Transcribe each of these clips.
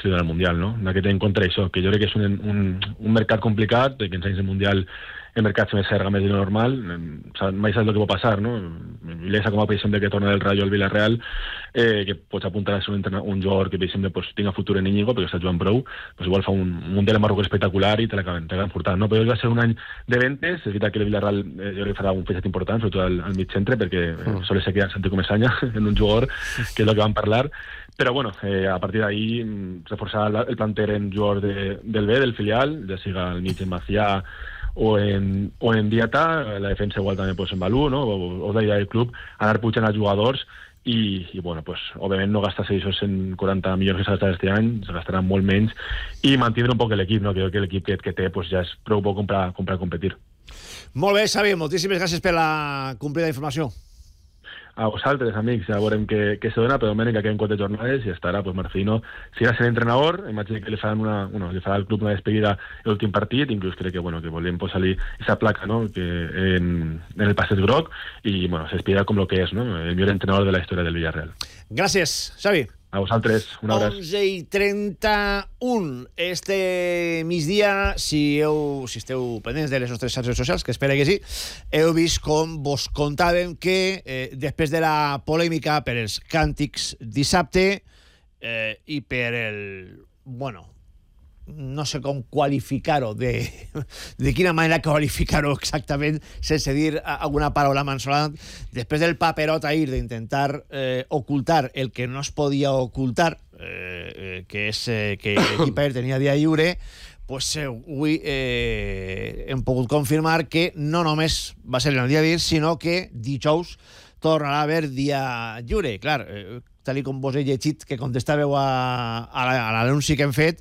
inscriure al Mundial, no? Hem de tenir en compte això, que jo crec que és un mercat complicat, que ens anys el Mundial el mercat se me serga més de lo normal, mai saps el que pot passar, no? Vilesa, com a per exemple, que torna del Rayo al Villarreal, que pots apuntar a ser un jugador que, per exemple, pues, tinga futur en Íñigo, perquè està jugant prou, pues, igual fa un Mundial en Marroc espectacular i te l'acaben furtant, no? Però va ser un any de ventes, és veritat que el Villarreal jo crec que farà un feixat important, sobretot al mig centre, perquè sols se queda Santi Comesanya en un jugador, que és el que vam parlar, però bueno, a partir d'ahí reforçar el planter en jugadors del B, del filial, ja siga el mig en Macià o en Diata, la defensa igual també pues, en Balú, no? O la idea del club, anar pujant els jugadors i bueno, pues, òbviament no gastar-se aquests 140 milions que s'ha gastat aquest any, se gastaran molt menys i mantindre un poc l'equip, no? Que l'equip que té pues, ja és prou bo com per competir. Molt bé, Xavi, moltíssimes gràcies per la complida informació. A vosaltres, amics, ja veurem què se dona, però almenys que queden 4 jornades i estarà, pues Marcelino seguirà sent entrenador, imagino que li farà al club una despedida l'últim partit, inclús crec que volem posar-li aquesta placa, no? Que en el passeig groc i bueno, se despedirà com el que és, no? El millor entrenador de la història del Villarreal. Gràcies, Xavi. A vosaltres, un abraç. 11:31 este migdia, si esteu pendents de les nostres xarxes socials, que espero que sí, heu vist com vos contàvem que després de la polèmica per els càntics dissabte i per el... bueno, no sé com qualificar-ho, de quina manera qualificar-ho exactament, sense dir alguna paraula mansolada, després del paperot ahir d'intentar ocultar el que no es podia ocultar, que és que l'equip ahir tenia dia lliure, pues avui hem pogut confirmar que no només va ser el dia d'ahir, sinó que dijous tornarà a haver dia lliure. Clar, tal com vos he llegit que contestàveu a l'anunci que hem fet,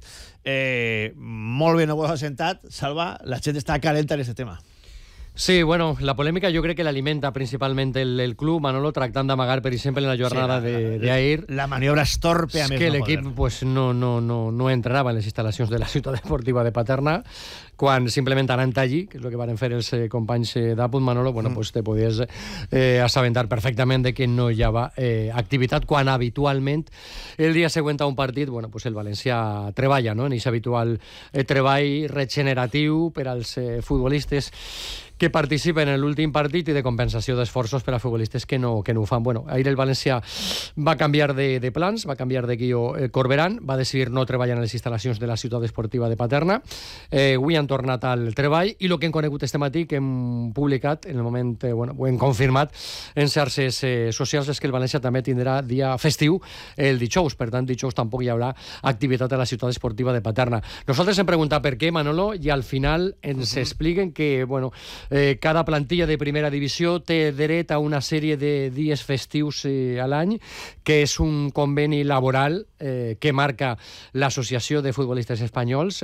molt bé no vos ha sentat, Salva, la gent està calenta en aquest tema. Sí, bueno, la polèmica jo crec que l'alimenta principalment el club, Manolo, tractant d'amagar, per exemple, en la jornada d'ahir. La maniobra és torpe, a més. Que l'equip pues, no entrava en les instal·lacions de la ciutat esportiva de Paterna, quan simplement anant allí, que és el que van fer els companys d'Apunt, Manolo, bueno, pues te podies assabentar perfectament de que no hi havia activitat, quan habitualment el dia següent a un partit, bueno, pues el València treballa, no? En aquest habitual treball regeneratiu per als futbolistes que participen en l'últim partit i de compensació d'esforços per a futbolistes que no ho fan. Bueno, ahir el València va canviar de plans, va canviar de guió Corberán, va decidir no treballar en les instal·lacions de la ciutat esportiva de Paterna. Avui han tornat al treball i el que hem conegut este matí, que hem publicat, en el moment, bueno, ho hem confirmat en xarxes socials, és que el València també tindrà dia festiu el dijous. Per tant, dijous tampoc hi haurà activitat a la ciutat esportiva de Paterna. Nosaltres hem preguntat per què, Manolo, i al final ens expliquen que, bueno, cada plantilla de primera divisió té dret a una sèrie de dies festius a l'any, que és un conveni laboral que marca l'Associació de Futbolistes Espanyols,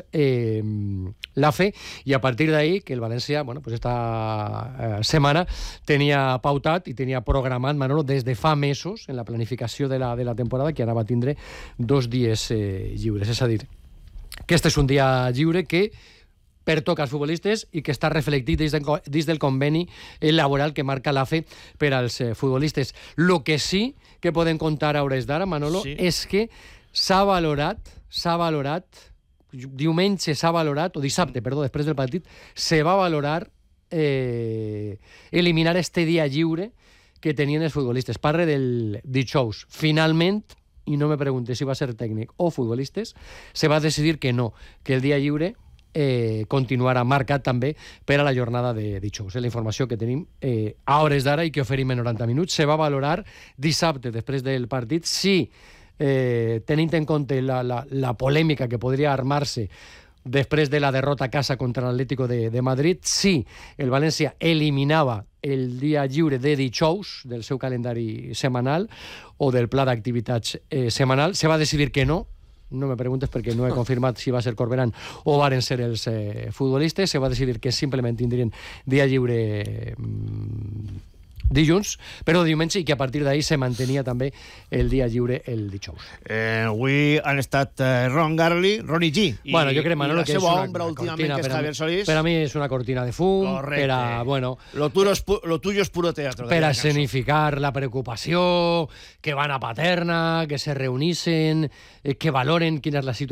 l'AFE, i a partir d'ahir que el València, bueno, pues esta setmana tenia pautat i tenia programat, Manolo, des de fa mesos en la planificació de la temporada, que anava a tindre 2 dies lliures. És a dir, que este és un dia lliure que pertoca als futbolistes i que està reflectit dins del conveni laboral que marca l'AFE per als futbolistes. Lo que sí que podem contar a hores d'ara, Manolo, sí, és que s'ha valorat, diumenge s'ha valorat, o dissabte, perdó, després del partit, se va valorar eliminar este dia lliure que tenien els futbolistes. Parle del dijous. Finalment, i no me pregunte si va ser tècnic o futbolistes, se va decidir que no, que el dia lliure continuarà marcat també per a la jornada de dijous. La informació que tenim a hores d'ara i que oferim en 90 minuts. Se va valorar dissabte, després del partit, si tenint en compte la polèmica que podria armar-se després de la derrota a casa contra l'Atlético de Madrid, si el València eliminava el dia lliure de dijous del seu calendari setmanal o del pla d'activitats setmanal. Se va decidir que no. No me preguntes perquè no he confirmat si va ser Corberán o varen ser els futbolistes. Se va decidir que simplement tindrien dia lliure dilluns, però diumenge, i que a partir d'ahir se mantenia també el dia lliure el dijous. Avui han estat Ron Garli, Ronny G. Bueno, jo crec, Manolo, que és una cortina, que és Javier Solís. Per a mi és una cortina de fum. Correcte. Per a, bueno, lo tuyo es puro teatro. Per a escenificar la preocupació, que van a Paterna, que se reunixen, que valoren quina és la situació